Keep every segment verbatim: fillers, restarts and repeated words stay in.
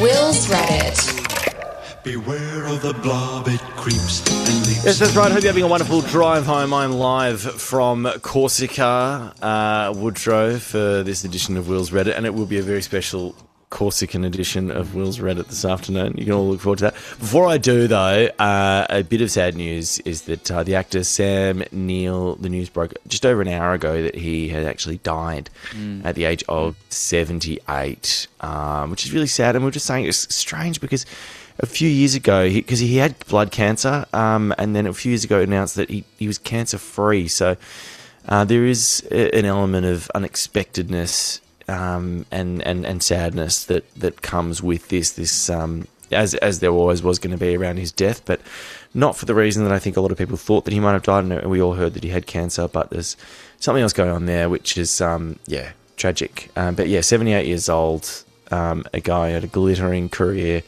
Will's Reddit. Beware of the blob, it creeps and leaps. Yes, that's right. Hope you're having a wonderful drive home. I'm live from Corsica, uh, Woodrow, for this edition of Will's Reddit, and it will be a very special Corsican edition of Will's Reddit this afternoon. You can all look forward to that. Before I do, though, uh, a bit of sad news is that uh, the actor Sam Neill, the news broke just over an hour ago that he had actually died mm. at the age of seventy-eight, um, which is really sad. And we we're just saying it's strange because a few years ago, because he, he had blood cancer, um, and then a few years ago announced that he, he was cancer-free. So uh, there is a, an element of unexpectedness um, and, and, and sadness that, that comes with this, this um, as as there always was going to be around his death, but not for the reason that I think a lot of people thought that he might have died, and we all heard that he had cancer, but there's something else going on there, which is, um, yeah, tragic. Um, but yeah, seventy-eight years old, um, a guy had a glittering career,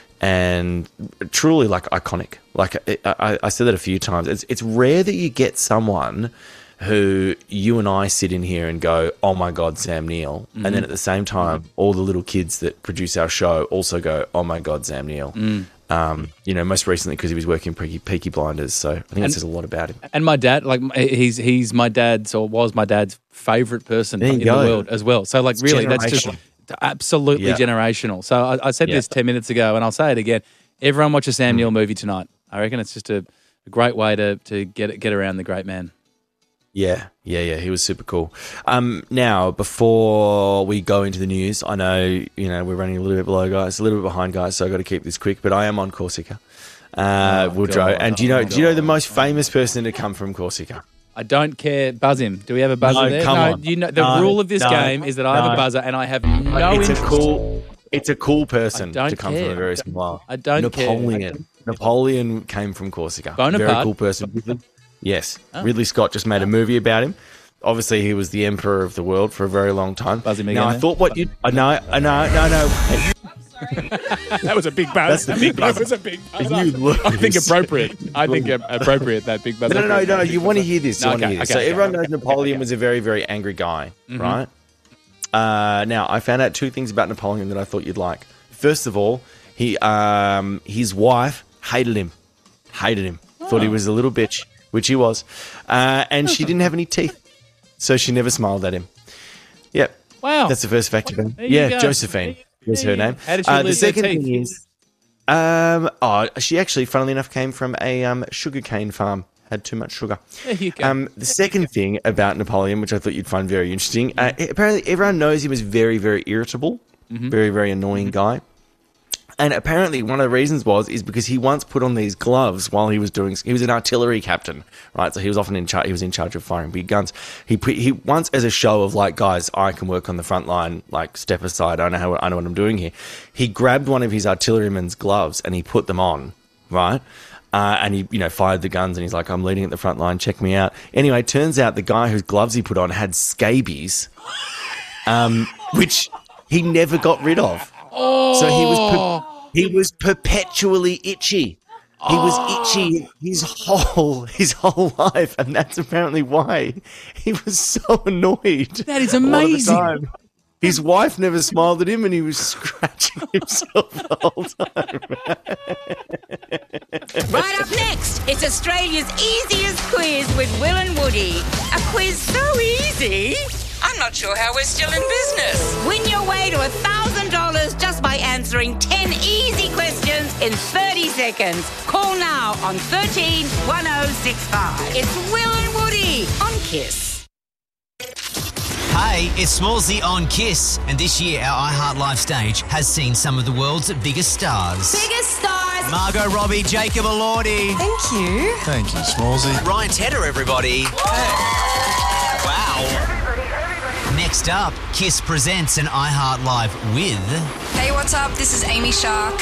and truly, like, iconic. Like, I, I said that a few times. It's it's rare that you get someone who you and I sit in here and go, oh, my God, Sam Neill. Mm-hmm. And then at the same time, all the little kids that produce our show also go, oh, my God, Sam Neill. Mm. Um, you know, most recently because he was working Peaky, Peaky Blinders. So I think and, that says a lot about him. And my dad, like, he's he's my dad's, or was my dad's favourite person in go. the world as well. So, like, it's really, that's just absolutely yeah. generational. So I, I said yeah. this ten minutes ago, and I'll say it again. Everyone watch a Sam mm. Neill movie tonight. I reckon it's just a, a great way to to get get around the great man. Yeah, yeah, yeah. He was super cool. Um, now, before we go into the news, I know you know we're running a little bit below, guys, a little bit behind, guys. So I've got to keep this quick. But I am on Corsica, uh, oh, Woodrow. God, and do you know? Oh, do you know the most famous person to come from Corsica? I don't care. Buzz him. Do we have a buzzer no, there? Come no, on. You know the no, rule of this no, game is that I have no. a buzzer and I have no it's interest. A cool, it's a cool person to come care. from a very small. I don't Napoleon. care. Napoleon came from Corsica. Bonaparte. Very cool person. Yes. Oh. Ridley Scott just made a movie about him. Obviously, he was the emperor of the world for a very long time. Buzz him again. Now, I thought what you... Uh, no, uh, no, no, no. That was a big buzz. That's the big buzz. That was a big buzz. I think appropriate. I think appropriate, that big buzz. No, no, no, no. You want to hear this. You no, want to okay, hear this. okay, so okay, everyone okay, knows Napoleon okay. was a very, very angry guy, mm-hmm. right? Uh, now, I found out two things about Napoleon that I thought you'd like. First of all, he, um, his wife hated him. Hated him. Oh. Thought he was a little bitch, which he was. Uh, and she didn't have any teeth. So she never smiled at him. Yep. Wow. That's the first fact of him. There you Yeah, go. Josephine was her name. How did she uh, lose the second her teeth? thing is, um, oh, she actually, funnily enough, came from a um, sugarcane farm. Had too much sugar. There you go. Um, the second thing about Napoleon, which I thought you'd find very interesting, uh, apparently everyone knows he was very, very irritable, mm-hmm. very, very annoying mm-hmm. guy. And apparently one of the reasons was is because he once put on these gloves while he was doing. He was an artillery captain, right? So he was often in charge. He was in charge of firing big guns. He put, he once as a show of like, guys, I can work on the front line. Like, step aside. I know how I know what I'm doing here. He grabbed one of his artilleryman's gloves and he put them on, right? Uh, and he, you know, fired the guns and he's like, I'm leading at the front line. Check me out. Anyway, turns out the guy whose gloves he put on had scabies, um, which he never got rid of. Oh. So he was per- he was perpetually itchy. He was itchy his whole his whole life, and that's apparently why he was so annoyed. That is amazing. All the time. His wife never smiled at him, and he was scratching himself the whole time. Right up next, it's Australia's easiest quiz with Will and Woody. A quiz so easy, I'm not sure how we're still in business. Win your way to one thousand dollars just by answering ten easy questions in thirty seconds. Call now on thirteen one oh six five. It's Will and Woody on KISS. Hey, it's Smallsy on KISS, and this year our iHeart Live stage has seen some of the world's biggest stars. Biggest stars! Margot Robbie, Jacob Elordi. Thank you. Thank you, Smallsy. Ryan Tedder, everybody. Hey. Wow. Next up, KISS presents an iHeart Live with... Hey, what's up? This is Amy Shark.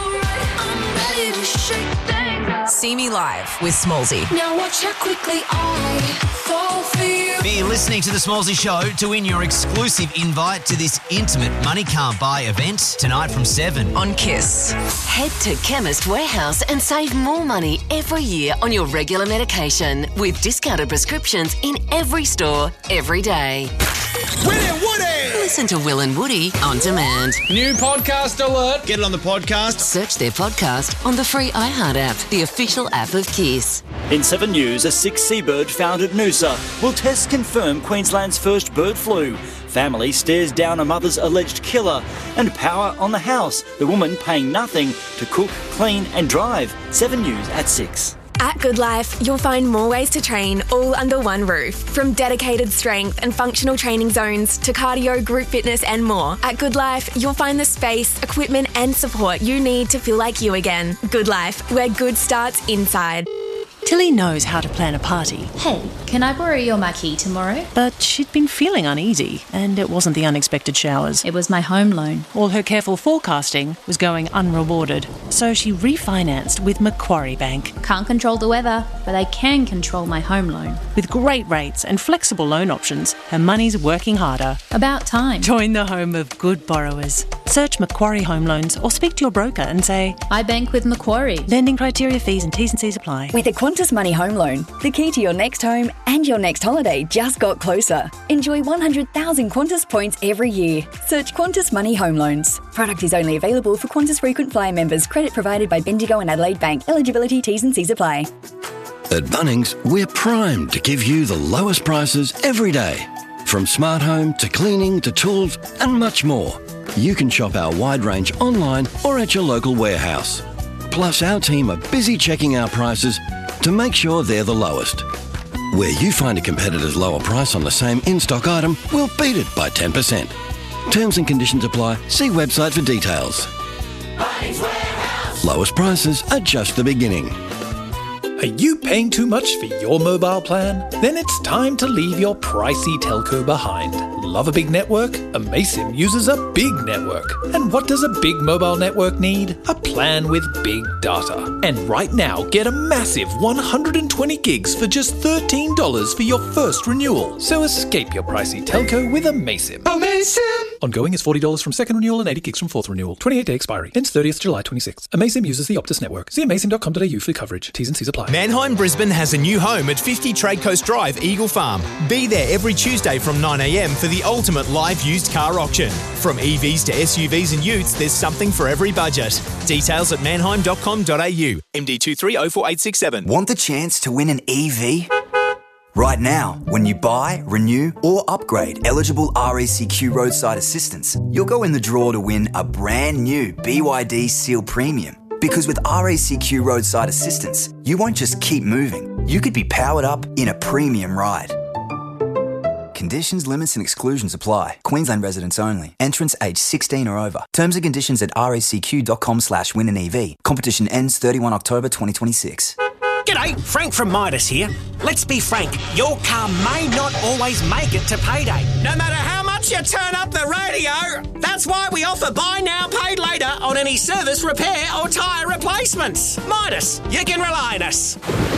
See me live with Smallsy. Now watch how quickly I fall for you. Be listening to The Smallsy Show to win your exclusive invite to this intimate Money Can't Buy event tonight from seven. On KISS. Head to Chemist Warehouse and save more money every year on your regular medication with discounted prescriptions in every store, every day. Willie Woody! Listen to Will and Woody on demand. New podcast alert. Get it on the podcast. Search their podcast on the free iHeart app, the official app of Kiss. In Seven News, a sick seabird found at Noosa. Will tests confirm Queensland's first bird flu? Family stares down a mother's alleged killer. And power on the house. The woman paying nothing to cook, clean and drive. Seven News at six. At Good Life, you'll find more ways to train all under one roof. From dedicated strength and functional training zones to cardio, group fitness and more. At Good Life, you'll find the space, equipment and support you need to feel like you again. Good Life, where good starts inside. Tilly knows how to plan a party. Hey, can I borrow your marquee tomorrow? But she'd been feeling uneasy, and it wasn't the unexpected showers. It was my home loan. All her careful forecasting was going unrewarded, so she refinanced with Macquarie Bank. Can't control the weather, but I can control my home loan. With great rates and flexible loan options, her money's working harder. About time. Join the home of good borrowers. Search Macquarie Home Loans or speak to your broker and say, I bank with Macquarie. Lending criteria, fees and T's and C's apply. With a Qantas Money Home Loan, the key to your next home and your next holiday just got closer. Enjoy one hundred thousand Qantas points every year. Search Qantas Money Home Loans. Product is only available for Qantas Frequent Flyer members. Credit provided by Bendigo and Adelaide Bank. Eligibility, T's and C's apply. At Bunnings, we're primed to give you the lowest prices every day. From smart home to cleaning to tools and much more. You can shop our wide range online or at your local warehouse. Plus, our team are busy checking our prices to make sure they're the lowest. Where you find a competitor's lower price on the same in-stock item, we'll beat it by ten percent. Terms and conditions apply. See website for details. Bunnings Warehouse. Lowest prices are just the beginning. Are you paying too much for your mobile plan? Then it's time to leave your pricey telco behind. Love a big network? Amaysim uses a big network. And what does a big mobile network need? A plan with big data. And right now, get a massive one hundred twenty gigs for just thirteen dollars for your first renewal. So escape your pricey telco with Amaysim. Amaysim! Ongoing is forty dollars from second renewal and eighty gigs from fourth renewal. twenty-eight day expiry. Ends thirtieth July twenty-sixth. Amaysim uses the Optus network. See amaysim dot com dot a u for coverage. T's and C's apply. Manheim Brisbane has a new home at fifty Trade Coast Drive, Eagle Farm. Be there every Tuesday from nine a m for the ultimate live used car auction. From E Vs to S U Vs and utes, there's something for every budget. Details at manheim dot com dot a u. M D two three oh four eight six seven. Want the chance to win an E V? Right now, when you buy, renew or upgrade eligible R A C Q roadside assistance, you'll go in the draw to win a brand new B Y D Seal Premium. Because with R A C Q roadside assistance, you won't just keep moving. You could be powered up in a premium ride. Conditions, limits and exclusions apply. Queensland residents only. Entrants age sixteen or over. Terms and conditions at racq.com slash win an EV. Competition ends thirty-first October twenty twenty-six. G'day, Frank from Midas here. Let's be frank, your car may not always make it to payday. No matter how much you turn up the radio, that's why we offer buy now, pay later on any service, repair or tyre replacements. Midas, you can rely on us.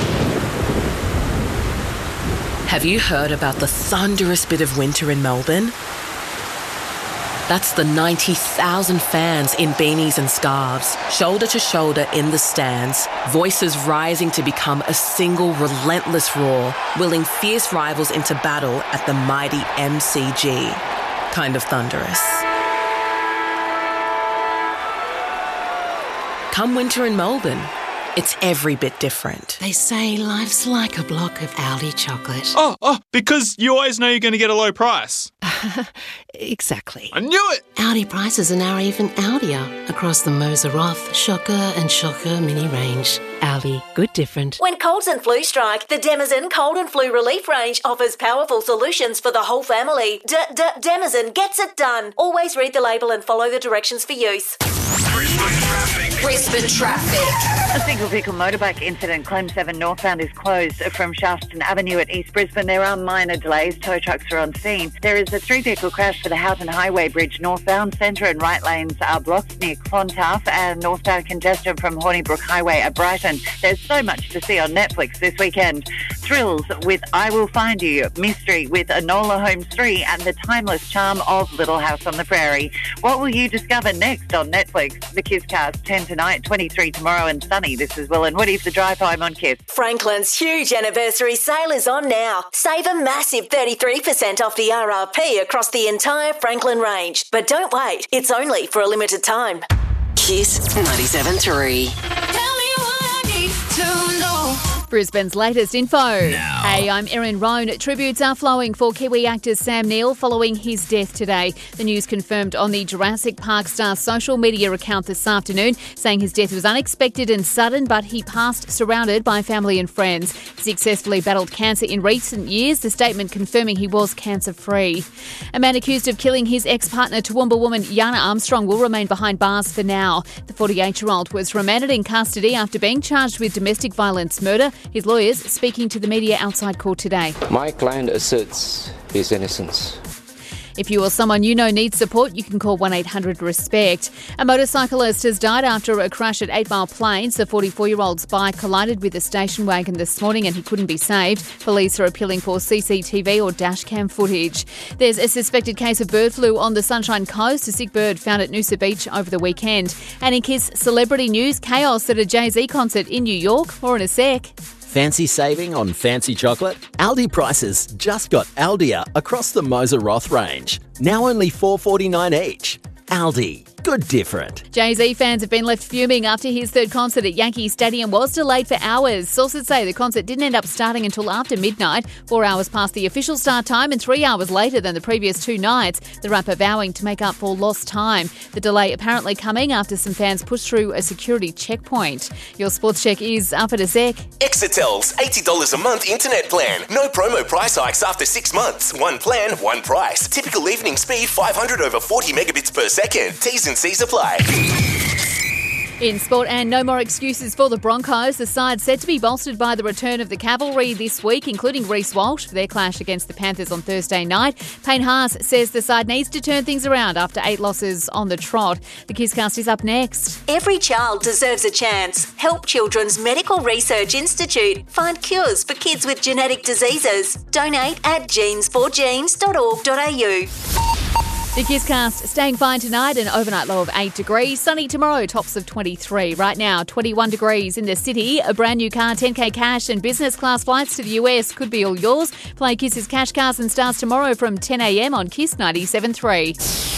Have you heard about the thunderous bit of winter in Melbourne? That's the ninety thousand fans in beanies and scarves, shoulder to shoulder in the stands, voices rising to become a single relentless roar, willing fierce rivals into battle at the mighty M C G. Kind of thunderous. Come winter in Melbourne, it's every bit different. They say life's like a block of Aldi chocolate. Oh, oh, because you always know you're going to get a low price. Exactly. I knew it! Aldi prices are now even Aldier across the Moser Roth, Shocker and Shocker mini range. Aldi, good different. When colds and flu strike, the Demazen Cold and Flu Relief range offers powerful solutions for the whole family. D-D-Demazen gets it done. Always read the label and follow the directions for use. Brisbane traffic. A single vehicle motorbike incident. Clem seven northbound is closed from Sharston Avenue at East Brisbane. There are minor delays. Tow trucks are on scene. There is a three-vehicle crash for the Houghton Highway Bridge northbound. Centre and right lanes are blocked near Clontarf, and northbound congestion from Hornybrook Highway at Brighton. Hamilton. There's so much to see on Netflix this weekend. Thrills with I Will Find You, mystery with Enola Holmes three, and the timeless charm of Little House on the Prairie. What will you discover next on Netflix? The KISScast, ten tonight, twenty-three tomorrow, and sunny. This is Will and Woody for Drive Home on KISS. Franklin's huge anniversary sale is on now. Save a massive thirty-three percent off the R R P across the entire Franklin range. But don't wait, it's only for a limited time. Kiss ninety-seven three. Brisbane's latest info. Hey, I'm Erin Roan. Tributes are flowing for Kiwi actor Sam Neill following his death today. The news confirmed on the Jurassic Park star's social media account this afternoon, saying his death was unexpected and sudden, but he passed surrounded by family and friends. He successfully battled cancer in recent years, the statement confirming he was cancer-free. A man accused of killing his ex-partner Toowoomba woman Yana Armstrong will remain behind bars for now. The forty-eight-year-old was remanded in custody after being charged with domestic violence murder. His lawyers speaking to the media outside court today. My client asserts his innocence. If you or someone you know needs support, you can call one eight hundred RESPECT. A motorcyclist has died after a crash at Eight Mile Plains. The forty-four-year-old's bike collided with a station wagon this morning and he couldn't be saved. Police are appealing for C C T V or dashcam footage. There's a suspected case of bird flu on the Sunshine Coast. A sick bird found at Noosa Beach over the weekend. And in KISS celebrity news, chaos at a Jay-Z concert in New York. More in a sec. Fancy saving on fancy chocolate? Aldi prices just got Aldia across the Moser Roth range. Now only four dollars forty-nine each. Aldi. Good different. Jay-Z fans have been left fuming after his third concert at Yankee Stadium was delayed for hours. Sources say the concert didn't end up starting until after midnight, four hours past the official start time and three hours later than the previous two nights, the rapper vowing to make up for lost time. The delay apparently coming after some fans pushed through a security checkpoint. Your sports check is up at a sec. Exetel's eighty dollars a month internet plan. No promo price hikes after six months. One plan, one price. Typical evening speed five hundred over forty megabits per second. T's and C's apply. In sport, and no more excuses for the Broncos. The side set to be bolstered by the return of the cavalry this week, including Reece Walsh for their clash against the Panthers on Thursday night. Payne Haas says the side needs to turn things around after eight losses on the trot. The KISScast is up next. Every child deserves a chance. Help Children's Medical Research Institute find cures for kids with genetic diseases. Donate at genes for genes dot org dot a u. The KISScast staying fine tonight, an overnight low of eight degrees. Sunny tomorrow, tops of twenty-three. Right now, twenty-one degrees in the city. A brand new car, ten K cash and business class flights to the U S could be all yours. Play KISS's Cash Cars and Stars tomorrow from ten a m on KISS ninety-seven point three.